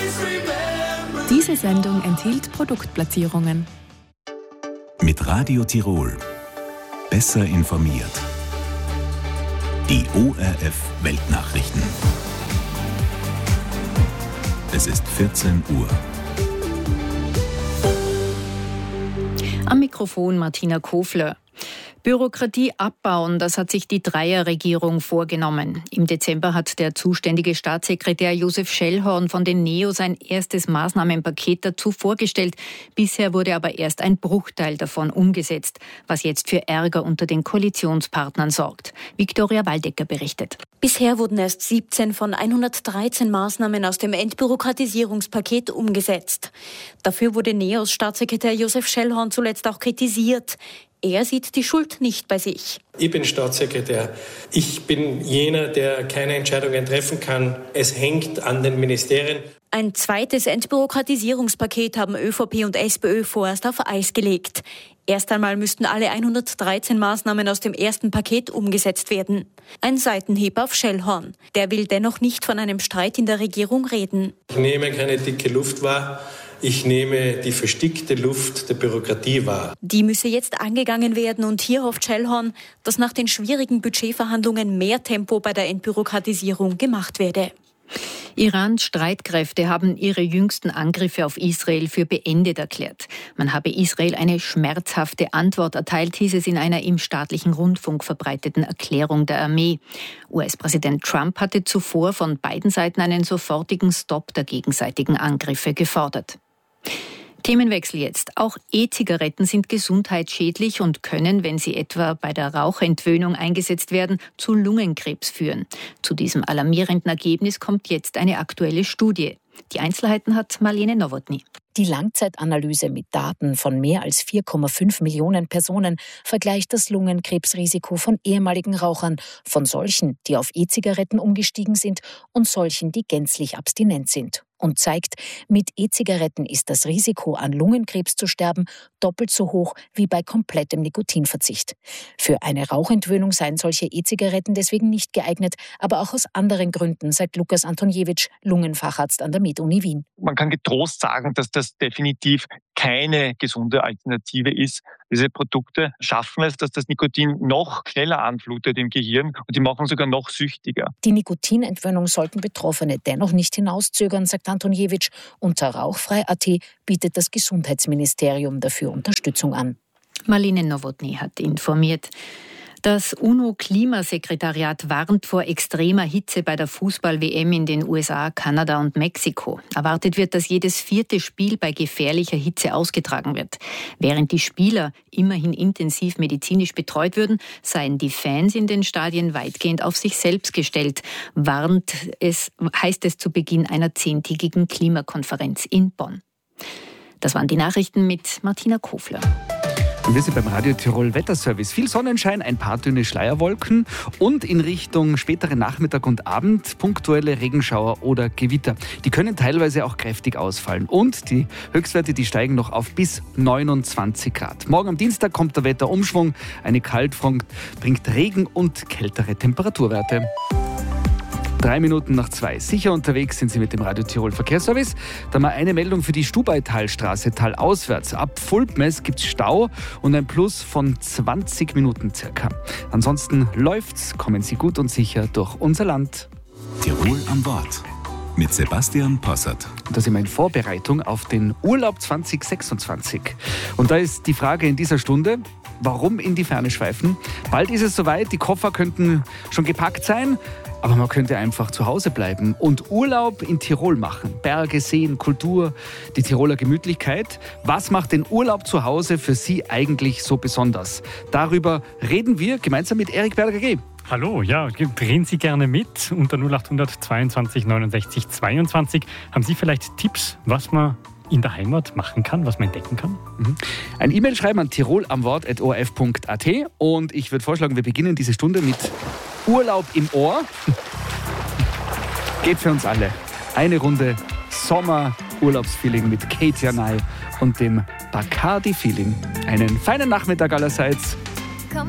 Diese Sendung enthielt Produktplatzierungen. Mit Radio Tirol. Besser informiert. Die ORF Weltnachrichten. Es ist 14 Uhr. Am Mikrofon Martina Kofler. Bürokratie abbauen, das hat sich die Dreierregierung vorgenommen. Im Dezember hat der zuständige Staatssekretär Josef Schellhorn von den NEO sein erstes Maßnahmenpaket dazu vorgestellt. Bisher wurde aber erst ein Bruchteil davon umgesetzt, was jetzt für Ärger unter den Koalitionspartnern sorgt. Viktoria Waldecker berichtet. Bisher wurden erst 17 von 113 Maßnahmen aus dem Entbürokratisierungspaket umgesetzt. Dafür wurde NEOs Staatssekretär Josef Schellhorn zuletzt auch kritisiert. Er sieht die Schuld nicht bei sich. Ich bin Staatssekretär. Ich bin jener, der keine Entscheidungen treffen kann. Es hängt an den Ministerien. Ein zweites Entbürokratisierungspaket haben ÖVP und SPÖ vorerst auf Eis gelegt. Erst einmal müssten alle 113 Maßnahmen aus dem ersten Paket umgesetzt werden. Ein Seitenhieb auf Schellhorn. Der will dennoch nicht von einem Streit in der Regierung reden. Ich nehme keine dicke Luft wahr. Ich nehme die verstickte Luft der Bürokratie wahr. Die müsse jetzt angegangen werden und hier hofft Schellhorn, dass nach den schwierigen Budgetverhandlungen mehr Tempo bei der Entbürokratisierung gemacht werde. Irans Streitkräfte haben ihre jüngsten Angriffe auf Israel für beendet erklärt. Man habe Israel eine schmerzhafte Antwort erteilt, hieß es in einer im staatlichen Rundfunk verbreiteten Erklärung der Armee. US-Präsident Trump hatte zuvor von beiden Seiten einen sofortigen Stopp der gegenseitigen Angriffe gefordert. Themenwechsel jetzt. Auch E-Zigaretten sind gesundheitsschädlich und können, wenn sie etwa bei der Rauchentwöhnung eingesetzt werden, zu Lungenkrebs führen. Zu diesem alarmierenden Ergebnis kommt jetzt eine aktuelle Studie. Die Einzelheiten hat Marlene Nowotny. Die Langzeitanalyse mit Daten von mehr als 4,5 Millionen Personen vergleicht das Lungenkrebsrisiko von ehemaligen Rauchern, von solchen, die auf E-Zigaretten umgestiegen sind und solchen, die gänzlich abstinent sind. Und zeigt, mit E-Zigaretten ist das Risiko, an Lungenkrebs zu sterben, doppelt so hoch wie bei komplettem Nikotinverzicht. Für eine Rauchentwöhnung seien solche E-Zigaretten deswegen nicht geeignet, aber auch aus anderen Gründen, sagt Lukas Antoniewicz, Lungenfacharzt an der Med-Uni Wien. Man kann getrost sagen, dass das definitiv keine gesunde Alternative ist. Diese Produkte schaffen es, dass das Nikotin noch schneller anflutet im Gehirn und die machen sogar noch süchtiger. Die Nikotinentwöhnung sollten Betroffene dennoch nicht hinauszögern, sagt Antoniewicz. Unter rauchfrei.at bietet das Gesundheitsministerium dafür Unterstützung an. Marlene Nowotny hat informiert. Das UNO-Klimasekretariat warnt vor extremer Hitze bei der Fußball-WM in den USA, Kanada und Mexiko. Erwartet wird, dass jedes 4. Spiel bei gefährlicher Hitze ausgetragen wird. Während die Spieler immerhin intensiv medizinisch betreut würden, seien die Fans in den Stadien weitgehend auf sich selbst gestellt, heißt es zu Beginn einer 10-tägigen Klimakonferenz in Bonn. Das waren die Nachrichten mit Martina Kofler. Wir sind beim Radio Tirol Wetterservice. Viel Sonnenschein, ein paar dünne Schleierwolken und in Richtung späteren Nachmittag und Abend punktuelle Regenschauer oder Gewitter. Die können teilweise auch kräftig ausfallen. Und die Höchstwerte, die steigen noch auf bis 29 Grad. Morgen am Dienstag kommt der Wetterumschwung. Eine Kaltfront bringt Regen und kältere Temperaturwerte. 2:03. Sicher unterwegs sind Sie mit dem Radio Tirol Verkehrsservice. Da mal eine Meldung für die Stubaitalstraße talauswärts. Ab Fulpmes gibt es Stau und ein Plus von 20 Minuten circa. Ansonsten läuft's, kommen Sie gut und sicher durch unser Land. Tirol am Wort. Mit Sebastian Possert. Da sind wir in Vorbereitung auf den Urlaub 2026. Und da ist die Frage in dieser Stunde, warum in die Ferne schweifen? Bald ist es soweit, die Koffer könnten schon gepackt sein, aber man könnte einfach zu Hause bleiben und Urlaub in Tirol machen. Berge, Seen, Kultur, die Tiroler Gemütlichkeit. Was macht den Urlaub zu Hause für Sie eigentlich so besonders? Darüber reden wir gemeinsam mit Erik Berger-G. Hallo, ja, drehen Sie gerne mit unter 0800 22 69 22. Haben Sie vielleicht Tipps, was man in der Heimat machen kann, was man entdecken kann? Ein E-Mail schreiben an tirolamwort@orf.at und ich würde vorschlagen, wir beginnen diese Stunde mit Urlaub im Ohr. Geht für uns alle. Eine Runde Sommer-Urlaubsfeeling mit Kate Janay und dem Bacardi-Feeling. Einen feinen Nachmittag allerseits.